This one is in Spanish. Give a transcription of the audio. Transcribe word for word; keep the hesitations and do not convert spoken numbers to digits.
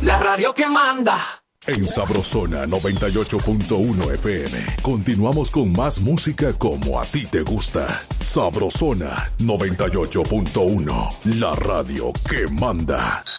La radio que manda. En Sabrosona noventa y ocho punto uno F M. Continuamos con más música como a ti te gusta. Sabrosona noventa y ocho punto uno. La radio que manda.